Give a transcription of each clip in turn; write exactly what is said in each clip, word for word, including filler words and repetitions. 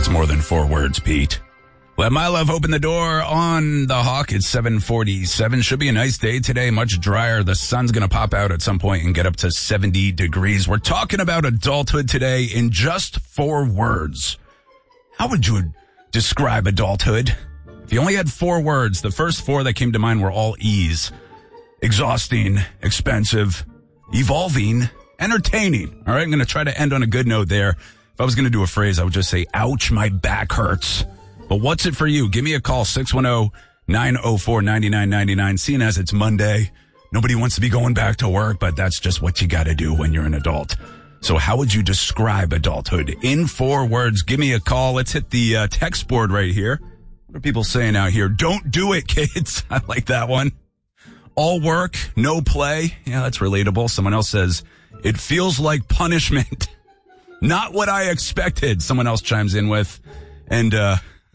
more than four words, Pete. Let my love open the door on the Hawk. It's seven forty-seven. Should be a nice day today, much drier. The sun's going to pop out at some point and get up to seventy degrees. We're talking about adulthood today in just four words. How would you describe adulthood? If you only had four words, the first four that came to mind were all E's. Exhausting, expensive, evolving, entertaining. All right, I'm going to try to end on a good note there. If I was going to do a phrase, I would just say, ouch, my back hurts. But what's it for you? Give me a call, six one zero, nine zero four, nine nine nine nine. Seeing as it's Monday, nobody wants to be going back to work, but that's just what you got to do when you're an adult. So how would you describe adulthood in four words? Give me a call. Let's hit the uh, text board right here. What are people saying out here? Don't do it, kids. I like that one. All work, no play. Yeah, that's relatable. Someone else says, it feels like punishment. Not what I expected. Someone else chimes in with, and, uh,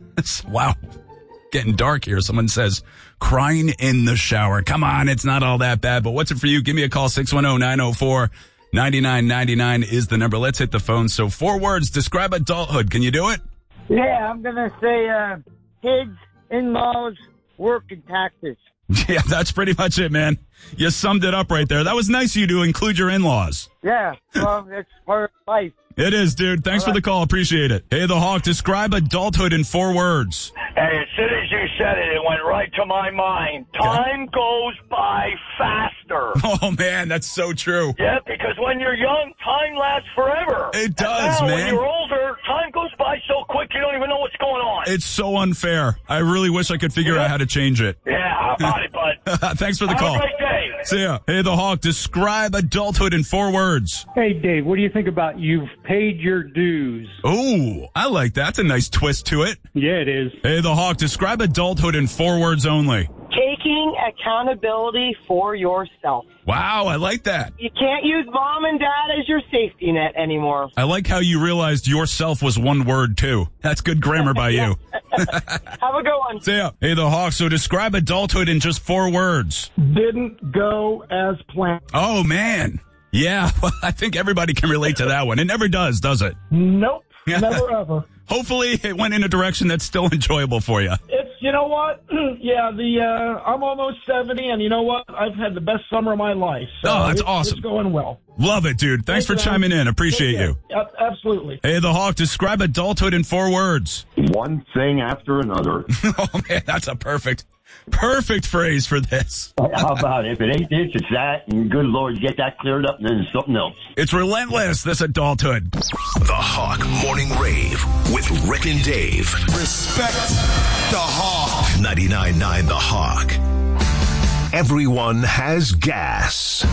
wow, getting dark here. Someone says, crying in the shower. Come on, it's not all that bad. But what's it for you? Give me a call. six one zero, nine zero four, nine nine nine nine is the number. Let's hit the phone. So four words, describe adulthood. Can you do it? Yeah, I'm going to say uh, kids, in-laws, work, and taxes. Yeah, that's pretty much it, man. You summed it up right there. That was nice of you to include your in-laws. Yeah, well, it's part of life. It is, dude. Thanks for the call. Appreciate it. Hey, the Hawk, describe adulthood in four words. Hey, as soon as you said it, it went right to my mind. Time goes by faster. Oh, man, that's so true. Yeah, because when you're young, time lasts forever. It does, and now, man. when you're older, time goes by so quick you don't even know what's going on. It's so unfair. I really wish I could figure yeah. out how to change it. Yeah, how about it, bud? Thanks for the Have call. Have a great day. See ya. Hey, the Hawk, describe adulthood in four words. Hey, Dave, what do you think about you've paid your dues? Oh, I like that. That's a nice twist to it. Yeah, it is. Hey, the Hawk, describe adulthood in four words only. Taking accountability for yourself. Wow, I like that. You can't use mom and dad as your safety net anymore. I like how you realized yourself was one word, too. That's good grammar by you. Have a good one. See ya. Hey, the Hawk, so describe adulthood in just four words. Didn't go as planned. Oh, man. Yeah, well, I think everybody can relate to that one. It never does, does it? Nope, never ever. Hopefully it went in a direction that's still enjoyable for you. It's, you know what? yeah, the uh, I'm almost seventy, and you know what? I've had the best summer of my life. So oh, that's it's, awesome. It's going well. Love it, dude. Thanks Thanks for chiming in. Appreciate you. Yep, absolutely. Hey, the Hawk, describe adulthood in four words. One thing after another. Oh, man, that's a perfect, perfect phrase for this. How about it? If it ain't this, it's that, and good Lord, get that cleared up, and then something else. It's relentless, this adulthood. The Hawk Morning Rave with Rick and Dave. Respect the Hawk. ninety-nine point nine The Hawk. Everyone has gas.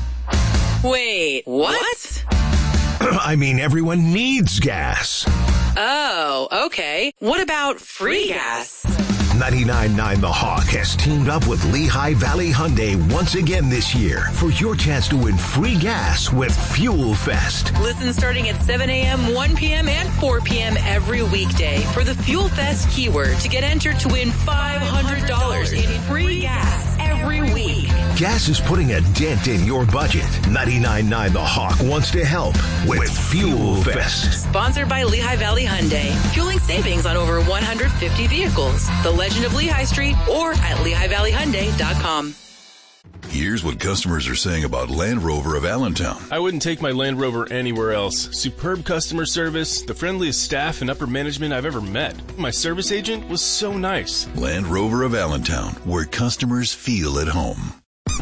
Wait, what? I mean, everyone needs gas. Oh, okay. What about free gas? ninety-nine point nine The Hawk has teamed up with Lehigh Valley Hyundai once again this year for your chance to win free gas with Fuel Fest. Listen starting at seven a.m., one p.m., and four p.m. every weekday for the Fuel Fest keyword to get entered to win five hundred dollars in free gas every week. Gas is putting a dent in your budget. ninety-nine point nine The Hawk wants to help with Fuel Fest. Sponsored by Lehigh Valley Hyundai. Fueling savings on over one hundred fifty vehicles. The Legend of Lehigh Street or at lehigh valley hyundai dot com. Here's what customers are saying about Land Rover of Allentown. I wouldn't take my Land Rover anywhere else. Superb customer service, the friendliest staff and upper management I've ever met. My service agent was so nice. Land Rover of Allentown, where customers feel at home.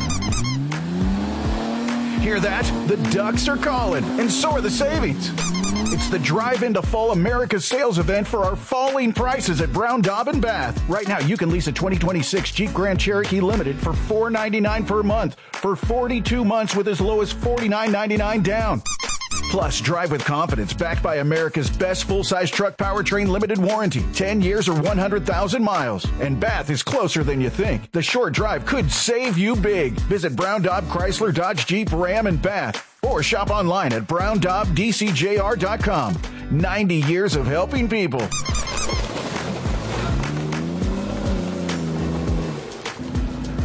Hear that? The Ducks are calling, and so are the savings. It's the Drive Into Fall America sales event for our falling prices at Brown Daub and Bath. Right now, you can lease a twenty twenty-six Jeep Grand Cherokee Limited for four hundred ninety-nine dollars per month for forty-two months with as low as forty-nine ninety-nine down. Plus, drive with confidence backed by America's best full-size truck powertrain limited warranty. ten years or one hundred thousand miles. And Bath is closer than you think. The short drive could save you big. Visit Brown Daub Chrysler Dodge Jeep Ram and Bath. Or shop online at brown daub d c j r dot com. ninety years of helping people.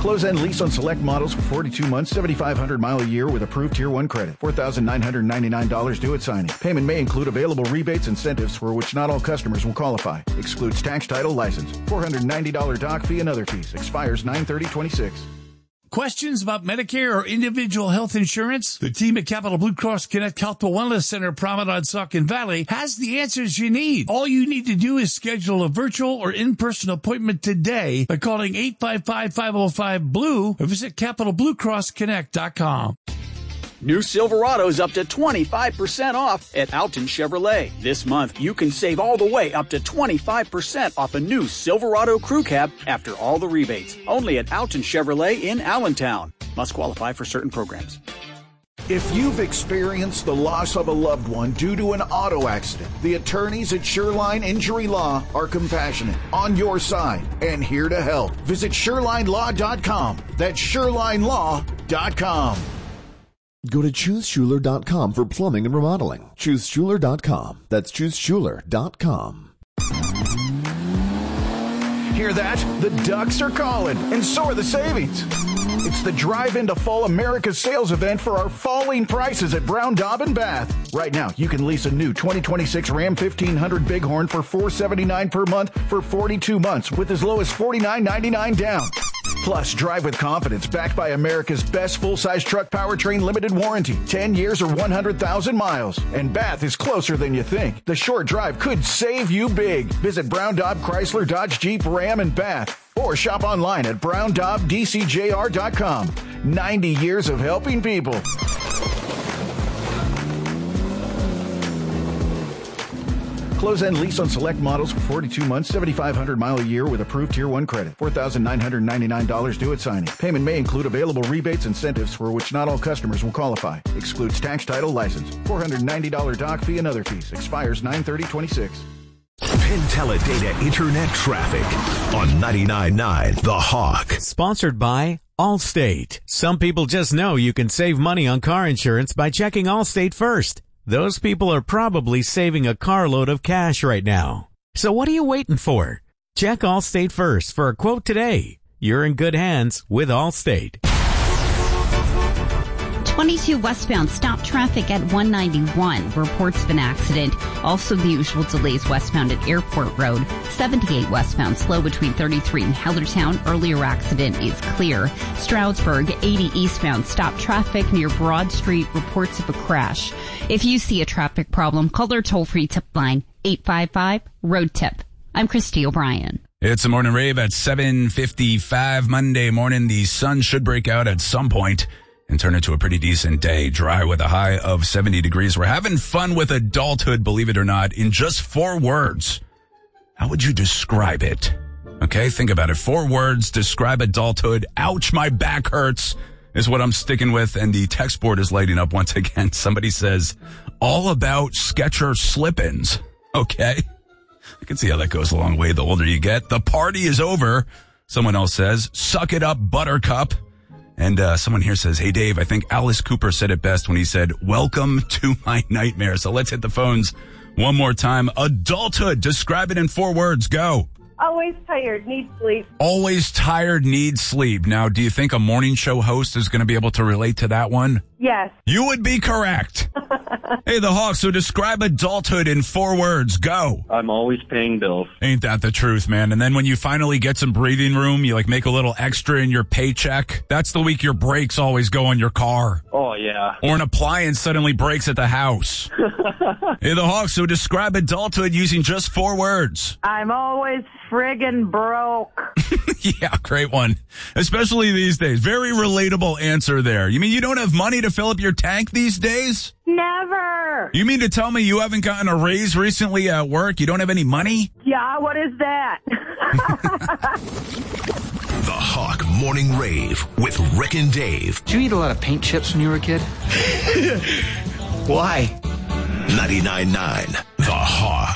Close-end lease on select models for forty-two months, seventy-five hundred mile a year with approved Tier one credit. four thousand nine hundred ninety-nine dollars due at signing. Payment may include available rebates and incentives for which not all customers will qualify. Excludes tax, title, license. four hundred ninety dollars doc fee and other fees. Expires nine thirty twenty-six. Questions about Medicare or individual health insurance? The team at Capital Blue Cross Connect Health and Wellness Center, Promenade, Saucon Valley, has the answers you need. All you need to do is schedule a virtual or in-person appointment today by calling eight five five, five oh five, B L U or visit capital blue cross connect dot com. New Silverado's up to twenty-five percent off at Alton Chevrolet. This month, you can save all the way up to twenty-five percent off a new Silverado Crew Cab after all the rebates. Only at Alton Chevrolet in Allentown. Must qualify for certain programs. If you've experienced the loss of a loved one due to an auto accident, the attorneys at Shoreline Injury Law are compassionate, on your side, and here to help. Visit shoreline law dot com. That's shoreline law dot com. Go to choose schuler dot com for plumbing and remodeling. choose schuler dot com. That's choose schuler dot com. Hear that? The Ducks are calling, and so are the savings. It's the Drive Into Fall America sales event for our falling prices at Brown Daub and Bath. Right now, you can lease a new twenty twenty-six Ram fifteen hundred Bighorn for four hundred seventy-nine dollars per month for forty-two months with as low as forty-nine ninety-nine down. Plus, drive with confidence backed by America's best full-size truck powertrain limited warranty. ten years or one hundred thousand miles. And Bath is closer than you think. The short drive could save you big. Visit Brown Daub Chrysler Dodge Jeep Ram and Bath. Or shop online at brown daub d c j r dot com. ninety years of helping people. Close-end lease on select models for forty-two months, seventy-five hundred mile a year with approved Tier one credit. four thousand nine hundred ninety-nine dollars due at signing. Payment may include available rebates and incentives for which not all customers will qualify. Excludes tax, title, license. four hundred ninety dollars doc fee and other fees. Expires nine thirty twenty-six. Penteledata Internet Traffic on ninety-nine point nine The Hawk. Sponsored by Allstate. Some people just know you can save money on car insurance by checking Allstate first. Those people are probably saving a carload of cash right now. So what are you waiting for? Check Allstate first for a quote today. You're in good hands with Allstate. twenty-two westbound stop traffic at one ninety-one. Reports of an accident. Also the usual delays westbound at Airport Road. seventy-eight westbound slow between thirty-three and Hellertown. Earlier accident is clear. Stroudsburg, eighty eastbound stop traffic near Broad Street. Reports of a crash. If you see a traffic problem, call their toll-free tip line eight five five, road tip. I'm Christy O'Brien. It's a morning rave at seven fifty-five Monday morning. The sun should break out at some point and turn into a pretty decent day. Dry with a high of seventy degrees. We're having fun with adulthood, believe it or not, in just four words. How would you describe it? Okay, think about it. Four words, describe adulthood. Ouch, my back hurts is what I'm sticking with. And the text board is lighting up once again. Somebody says, all about Skechers slip-ins. Okay. I can see how that goes a long way the older you get. The party is over. Someone else says, suck it up, buttercup. And uh, someone here says, hey, Dave, I think Alice Cooper said it best when he said, welcome to my nightmare. So let's hit the phones one more time. Adulthood, describe it in four words. Go. Always tired, need sleep. Always tired, need sleep. Now, do you think a morning show host is going to be able to relate to that one? Yes. You would be correct. Hey, the Hawk, so describe adulthood in four words. Go. I'm always paying bills. Ain't that the truth, man? And then when you finally get some breathing room, you like make a little extra in your paycheck. That's the week your brakes always go in your car. Oh, yeah. Or an appliance suddenly breaks at the house. Hey, the Hawk, so describe adulthood using just four words. I'm always friggin' broke. Yeah, great one. Especially these days. Very relatable answer there. You mean you don't have money to fill up your tank these days? Never. You mean to tell me you haven't gotten a raise recently at work? You don't have any money? Yeah, what is that? The Hawk Morning Rave with Rick and Dave. Did you eat a lot of paint chips when you were a kid? Why? ninety-nine point nine